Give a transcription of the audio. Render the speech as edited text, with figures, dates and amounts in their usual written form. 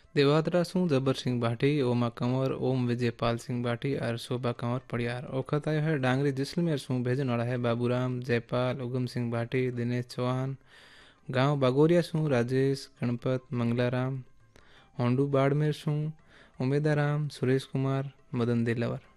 देवात्रा सू जबर सिंह भाटी, ओमा कंवर, ओम विजयपाल सिंह भाटी और शोभा कंवर पड़ियार। ओखत आयो है डांगरी जैसलमेर सू भेजन वाला है बाबूराम, जयपाल, उगम सिंह भाटी, दिनेश चौहान। गांव बागोरिया सू राजेश, गणपत, मंगलाराम। होंडू बाड़मेर सू उमेदाराम, सुरेश कुमार, मदन दिलावर।